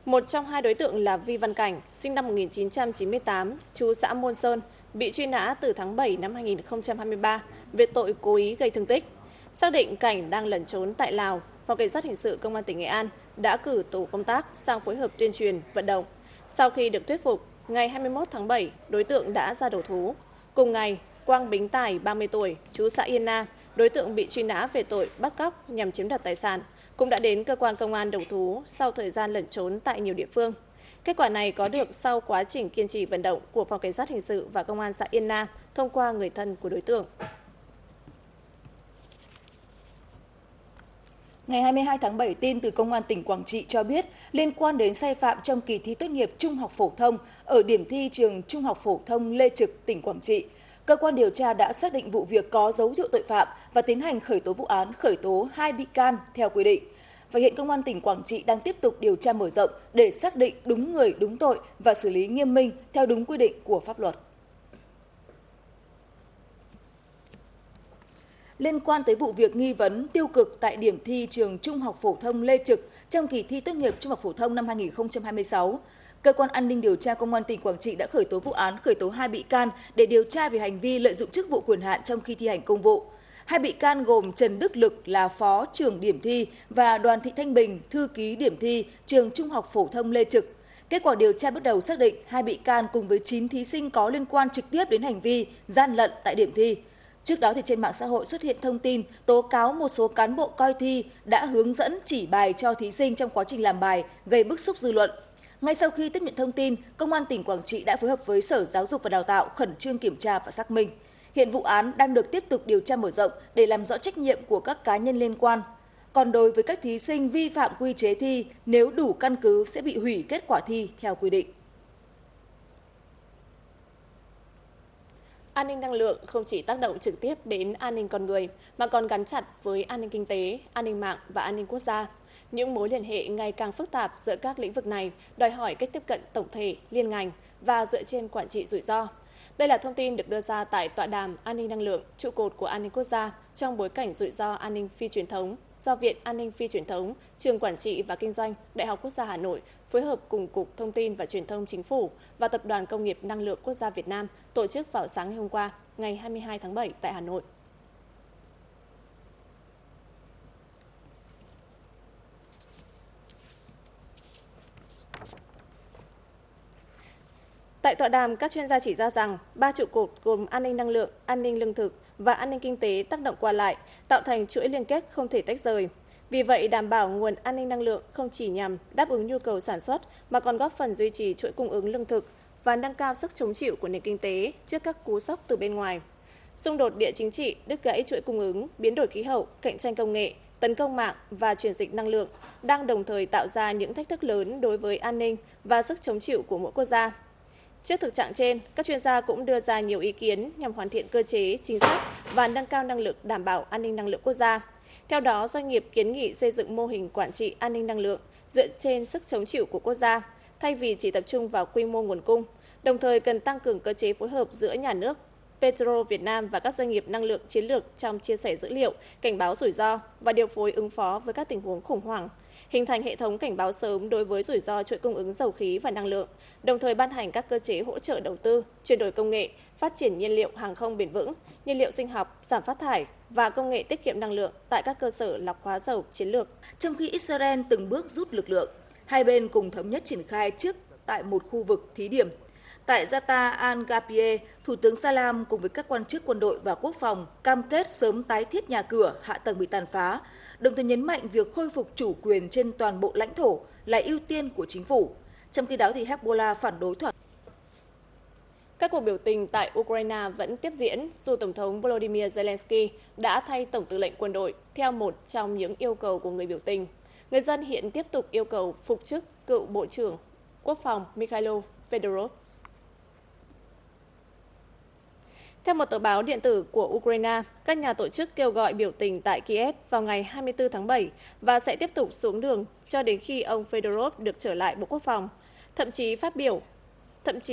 Một trong hai đối tượng là Vi Văn Cảnh, sinh năm 1998, trú xã Môn Sơn, bị truy nã từ tháng 7 năm 2023 về tội cố ý gây thương tích. Xác định Cảnh đang lẩn trốn tại Lào, Phòng Cảnh sát Hình sự Công an tỉnh Nghệ An đã cử tổ công tác sang phối hợp tuyên truyền, vận động. Sau khi được thuyết phục, ngày 21 tháng 7, đối tượng đã ra đầu thú. Cùng ngày, Quang Bính Tài, 30 tuổi, trú xã Yên Na, đối tượng bị truy nã về tội bắt cóc nhằm chiếm đoạt tài sản, cũng đã đến cơ quan công an đầu thú sau thời gian lẩn trốn tại nhiều địa phương. Kết quả này có được sau quá trình kiên trì vận động của Phòng Cảnh sát Hình sự và Công an xã Yên Na thông qua người thân của đối tượng. Ngày 22 tháng 7, tin từ Công an tỉnh Quảng Trị cho biết, liên quan đến sai phạm trong kỳ thi tốt nghiệp trung học phổ thông ở điểm thi trường Trung học phổ thông Lê Trực, tỉnh Quảng Trị, cơ quan điều tra đã xác định vụ việc có dấu hiệu tội phạm và tiến hành khởi tố vụ án, khởi tố 2 bị can theo quy định. Và hiện Công an tỉnh Quảng Trị đang tiếp tục điều tra mở rộng để xác định đúng người, đúng tội và xử lý nghiêm minh theo đúng quy định của pháp luật. Liên quan tới vụ việc nghi vấn tiêu cực tại điểm thi trường Trung học phổ thông Lê Trực trong kỳ thi tốt nghiệp Trung học phổ thông năm 2026, Cơ quan An ninh điều tra Công an tỉnh Quảng Trị đã khởi tố vụ án, khởi tố 2 bị can để điều tra về hành vi lợi dụng chức vụ quyền hạn trong khi thi hành công vụ. 2 bị can gồm Trần Đức Lực là phó trưởng điểm thi và Đoàn Thị Thanh Bình, thư ký điểm thi trường Trung học phổ thông Lê Trực. Kết quả điều tra bước đầu xác định 2 bị can cùng với 9 thí sinh có liên quan trực tiếp đến hành vi gian lận tại điểm thi. Trước đó trên mạng xã hội xuất hiện thông tin tố cáo một số cán bộ coi thi đã hướng dẫn chỉ bài cho thí sinh trong quá trình làm bài, gây bức xúc dư luận. Ngay sau khi tiếp nhận thông tin, Công an tỉnh Quảng Trị đã phối hợp với Sở Giáo dục và Đào tạo khẩn trương kiểm tra và xác minh. Hiện vụ án đang được tiếp tục điều tra mở rộng để làm rõ trách nhiệm của các cá nhân liên quan. Còn đối với các thí sinh vi phạm quy chế thi, nếu đủ căn cứ sẽ bị hủy kết quả thi theo quy định. An ninh năng lượng không chỉ tác động trực tiếp đến an ninh con người, mà còn gắn chặt với an ninh kinh tế, an ninh mạng và an ninh quốc gia. Những mối liên hệ ngày càng phức tạp giữa các lĩnh vực này đòi hỏi cách tiếp cận tổng thể, liên ngành và dựa trên quản trị rủi ro. Đây là thông tin được đưa ra tại tọa đàm An ninh năng lượng, trụ cột của an ninh quốc gia trong bối cảnh rủi ro an ninh phi truyền thống do Viện An ninh phi truyền thống, Trường Quản trị và Kinh doanh, Đại học Quốc gia Hà Nội phối hợp cùng Cục Thông tin và Truyền thông Chính phủ và Tập đoàn Công nghiệp Năng lượng Quốc gia Việt Nam tổ chức vào sáng ngày hôm qua, ngày 22 tháng 7 tại Hà Nội. Tại tọa đàm, các chuyên gia chỉ ra rằng 3 trụ cột gồm an ninh năng lượng, an ninh lương thực và an ninh kinh tế tác động qua lại, tạo thành chuỗi liên kết không thể tách rời. Vì vậy, đảm bảo nguồn an ninh năng lượng không chỉ nhằm đáp ứng nhu cầu sản xuất mà còn góp phần duy trì chuỗi cung ứng lương thực và nâng cao sức chống chịu của nền kinh tế trước các cú sốc từ bên ngoài. Xung đột địa chính trị, đứt gãy chuỗi cung ứng, biến đổi khí hậu, cạnh tranh công nghệ, tấn công mạng và chuyển dịch năng lượng đang đồng thời tạo ra những thách thức lớn đối với an ninh và sức chống chịu của mỗi quốc gia. Trước thực trạng trên, các chuyên gia cũng đưa ra nhiều ý kiến nhằm hoàn thiện cơ chế, chính sách và nâng cao năng lực đảm bảo an ninh năng lượng quốc gia. Theo đó, doanh nghiệp kiến nghị xây dựng mô hình quản trị an ninh năng lượng dựa trên sức chống chịu của quốc gia, thay vì chỉ tập trung vào quy mô nguồn cung, đồng thời cần tăng cường cơ chế phối hợp giữa nhà nước, Petro Việt Nam và các doanh nghiệp năng lượng chiến lược trong chia sẻ dữ liệu, cảnh báo rủi ro và điều phối ứng phó với các tình huống khủng hoảng, hình thành hệ thống cảnh báo sớm đối với rủi ro chuỗi cung ứng dầu khí và năng lượng, đồng thời ban hành các cơ chế hỗ trợ đầu tư, chuyển đổi công nghệ, phát triển nhiên liệu hàng không bền vững, nhiên liệu sinh học, giảm phát thải và công nghệ tiết kiệm năng lượng tại các cơ sở lọc hóa dầu chiến lược. Trong khi Israel từng bước rút lực lượng, hai bên cùng thống nhất triển khai trước tại một khu vực thí điểm. Tại Yatta al-Ghabiyeh, Thủ tướng Salam cùng với các quan chức quân đội và quốc phòng cam kết sớm tái thiết nhà cửa, hạ tầng bị tàn phá, đồng thời nhấn mạnh việc khôi phục chủ quyền trên toàn bộ lãnh thổ là ưu tiên của chính phủ. Trong khi đó, Hezbollah phản đối thỏa thuận. Các cuộc biểu tình tại Ukraine vẫn tiếp diễn dù Tổng thống Volodymyr Zelensky đã thay Tổng tư lệnh quân đội theo một trong những yêu cầu của người biểu tình. Người dân hiện tiếp tục yêu cầu phục chức cựu Bộ trưởng Quốc phòng Mikhailo Fedorov. Theo một tờ báo điện tử của Ukraine, các nhà tổ chức kêu gọi biểu tình tại Kiev vào ngày 24 tháng 7 và sẽ tiếp tục xuống đường cho đến khi ông Fedorov được trở lại Bộ Quốc phòng. Thậm chí